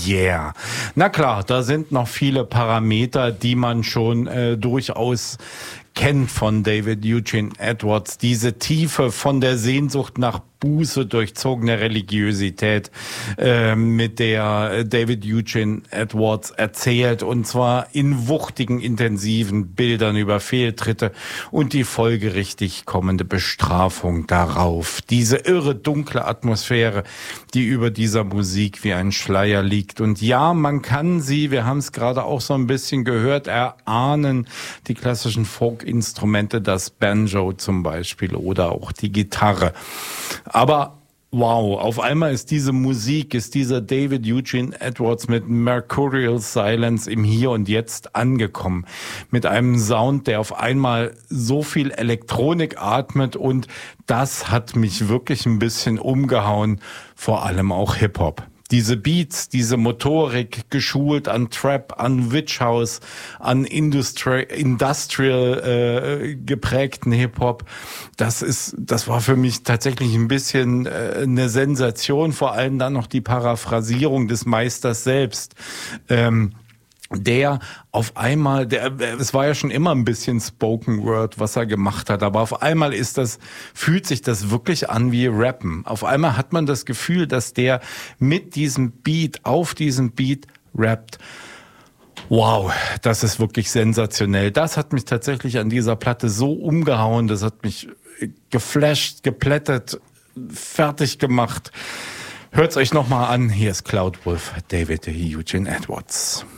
Yeah. Na klar, da sind noch viele Parameter, die man schon durchaus kennt von David Eugene Edwards. Diese Tiefe von der Sehnsucht nach Buße durchzogene Religiosität, mit der David Eugene Edwards erzählt, und zwar in wuchtigen, intensiven Bildern über Fehltritte und die folgerichtig kommende Bestrafung darauf. Diese irre, dunkle Atmosphäre, die über dieser Musik wie ein Schleier liegt. Und ja, man kann sie, wir haben es gerade auch so ein bisschen gehört, erahnen, die klassischen Folk-Instrumente, das Banjo zum Beispiel oder auch die Gitarre. Aber wow, auf einmal ist diese Musik, ist dieser David Eugene Edwards mit Mercurial Silence im Hier und Jetzt angekommen. Mit einem Sound, der auf einmal so viel Elektronik atmet, und das hat mich wirklich ein bisschen umgehauen, vor allem auch Hip-Hop. Diese Beats, diese Motorik, geschult an Trap, an Witch House, an Industrial geprägten Hip-Hop, das war für mich tatsächlich ein bisschen eine Sensation, vor allem dann noch die Paraphrasierung des Meisters selbst. Der auf einmal, es war ja schon immer ein bisschen Spoken Word, was er gemacht hat, aber auf einmal fühlt sich das wirklich an wie Rappen. Auf einmal hat man das Gefühl, dass der mit diesem Beat, auf diesem Beat rappt. Wow, das ist wirklich sensationell. Das hat mich tatsächlich an dieser Platte so umgehauen, das hat mich geflasht, geplättet, fertig gemacht. Hört's euch nochmal an, hier ist Cloud Wolf, David Eugene Edwards.